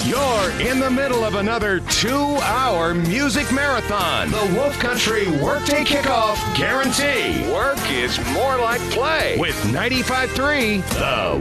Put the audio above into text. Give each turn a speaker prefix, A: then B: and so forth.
A: You're in the middle of another 2-hour music marathon. The Wolf Country Workday Kickoff Guarantee. Work is more like play with 95.3 The